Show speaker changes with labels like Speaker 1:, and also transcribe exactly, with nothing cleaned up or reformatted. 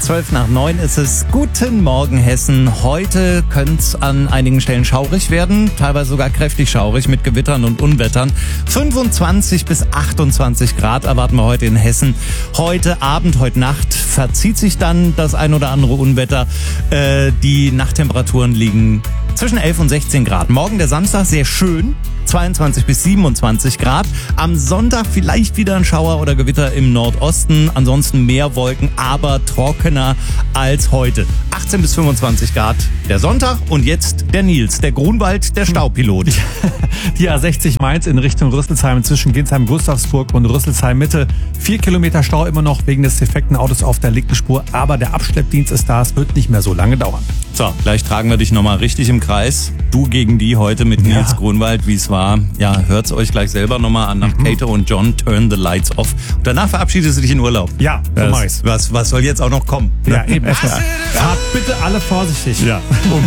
Speaker 1: Zwölf nach neun ist es. Guten Morgen, Hessen. Heute könnte es an einigen Stellen schaurig werden, teilweise sogar kräftig schaurig mit Gewittern und Unwettern. fünfundzwanzig bis achtundzwanzig Grad erwarten wir heute in Hessen. Heute Abend, heute Nacht verzieht sich dann das ein oder andere Unwetter. Äh, die Nachttemperaturen liegen zwischen elf und sechzehn Grad. Morgen der Samstag sehr schön. zweiundzwanzig bis siebenundzwanzig Grad. Am Sonntag vielleicht wieder ein Schauer oder Gewitter im Nordosten. Ansonsten mehr Wolken, aber trockener als heute. achtzehn bis fünfundzwanzig Grad der Sonntag. Und jetzt der Nils, der Grunwald, der Staupilot.
Speaker 2: Die A sechzig Mainz in Richtung Rüsselsheim zwischen Ginsheim-Gustavsburg und Rüsselsheim-Mitte. Vier Kilometer Stau immer noch wegen des defekten Autos auf der linken Spur. Aber der Abschleppdienst ist da. Es wird nicht mehr so lange dauern.
Speaker 1: So, gleich tragen wir dich nochmal richtig im Kreis. Du gegen die heute mit Nils ja. Grunwald, wie es war. Ja, hört's euch gleich selber nochmal an nach mhm. Kato und John, Turn the Lights Off. Und danach verabschiedest du dich in Urlaub.
Speaker 2: Ja, so mach ich's.
Speaker 1: Was, was soll jetzt auch noch kommen?
Speaker 2: Ja, eben. Fahrt bitte alle vorsichtig.
Speaker 1: Ja. Und